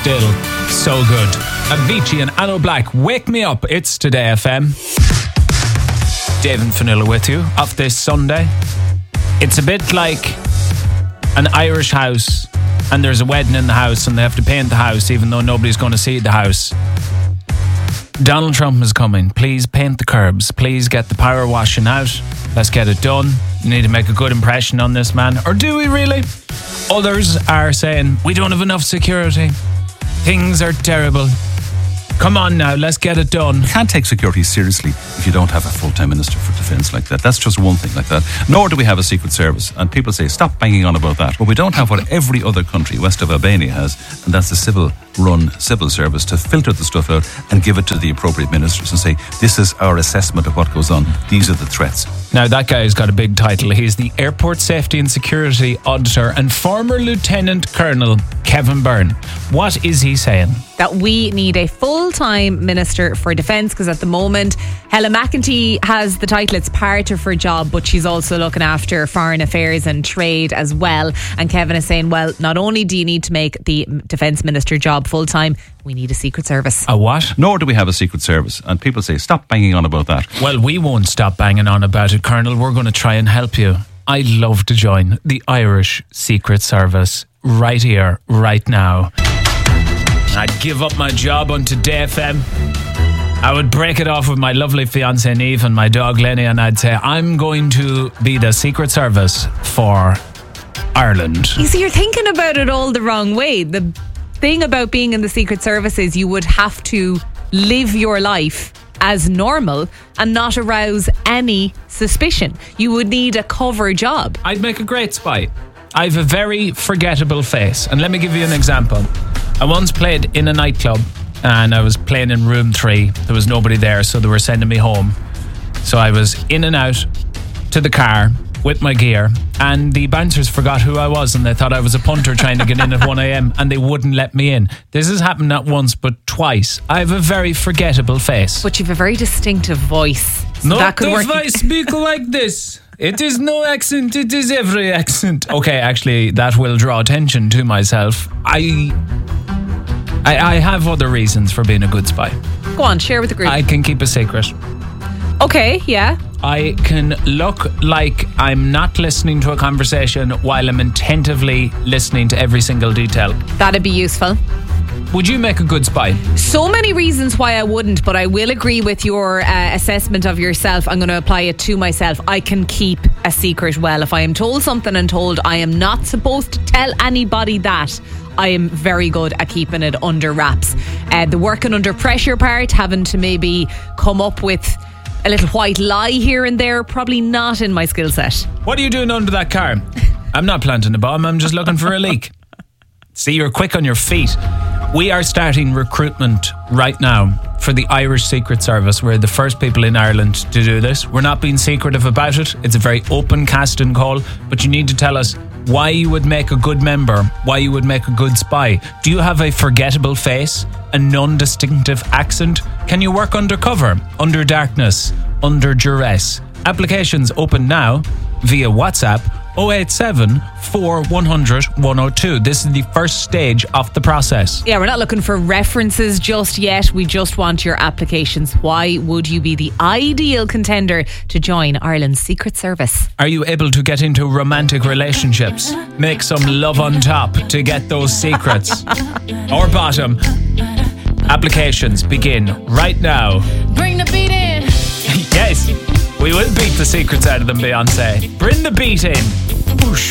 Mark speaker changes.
Speaker 1: still so good. Avicii and Anno Black, Wake Me Up. It's Today FM. Dave and Fionnuala with you off this Sunday. It's a bit like an Irish house and there's a wedding in the house and they have to paint the house even though nobody's going to see the house. Donald Trump is coming. Please paint the curbs. Please get the power washing out. Let's get it done. We need to make a good impression on this man. Or do we really? Others are saying, we don't have enough security. Things are terrible. Come on now, let's get it done.
Speaker 2: You can't take security seriously if you don't have a full-time Minister for Defence like that. That's just one thing like that. Nor do we have a Secret Service. And people say, stop banging on about that. But we don't have what every other country west of Albania has, and that's a civil-run civil service to filter the stuff out and give it to the appropriate ministers and say, this is our assessment of what goes on. These are the threats.
Speaker 1: Now, that guy's got a big title. He's the Airport Safety and Security Auditor and former Lieutenant Colonel Kevin Byrne. What is he saying?
Speaker 3: That we need a full-time Minister for Defence, because at the moment Helen McEntee has the title, it's part of her job, but she's also looking after foreign affairs and trade as well. And Kevin is saying, well, not only do you need to make the Defence Minister job full-time, we need a Secret Service.
Speaker 1: A what?
Speaker 2: Nor do we have a Secret Service. And people say, stop banging on about that.
Speaker 1: Well, we won't stop banging on about it, Colonel. We're going to try and help you. I'd love to join the Irish Secret Service right here, right now. I'd give up my job on Today FM. I would break it off with my lovely fiancée Niamh and my dog Lenny, and I'd say, I'm going to be the Secret Service for Ireland.
Speaker 3: You see, you're thinking about it all the wrong way. The thing about being in the Secret Service is you would have to live your life as normal and not arouse any suspicion. You would need a cover job.
Speaker 1: I'd make a great spy. I have a very forgettable face. And let me give you an example. I once played in a nightclub and I was playing in room 3. There was nobody there, so they were sending me home. So I was in and out to the car with my gear, and the bouncers forgot who I was and they thought I was a punter trying to get in at 1 a.m. and they wouldn't let me in. This has happened not once but twice. I have a very forgettable face.
Speaker 3: But you have a very distinctive voice. So
Speaker 1: Not
Speaker 3: that could
Speaker 1: if
Speaker 3: work.
Speaker 1: I speak like this. It is no accent, it is every accent. Okay, actually, that will draw attention to myself. I have other reasons for being a good spy.
Speaker 3: Go on, share with the group.
Speaker 1: I can keep a secret.
Speaker 3: Okay, yeah.
Speaker 1: I can look like I'm not listening to a conversation while I'm attentively listening to every single detail.
Speaker 3: That'd be useful.
Speaker 1: Would you make a good spy?
Speaker 3: So many reasons why I wouldn't, but I will agree with your assessment of yourself. I'm going to apply it to myself. I can keep a secret well. If I am told something and told I am not supposed to tell anybody that, I am very good at keeping it under wraps. The working under pressure part, having to maybe come up with a little white lie here and there, probably not in my skill set.
Speaker 1: What are you doing under that car? I'm not planting a bomb, I'm just looking for a leak. See, you're quick on your feet. We are starting recruitment right now for the Irish Secret Service. We're the first people in Ireland to do this. We're not being secretive about it. It's a very open casting call, but you need to tell us why you would make a good member, why you would make a good spy. Do you have a forgettable face, a non-distinctive accent? Can you work undercover, under darkness, under duress? Applications open now via WhatsApp 087 4100 102. This is the first stage of the process.
Speaker 3: Yeah, we're not looking for references just yet. We just want your applications. Why would you be the ideal contender to join Ireland's Secret Service?
Speaker 1: Are you able to get into romantic relationships? Make some love on top to get those secrets. Or bottom. Applications begin right now.
Speaker 4: Bring the beat in.
Speaker 1: Yes, we will beat the secrets out of them, Beyonce. Bring the beat in. Whoosh.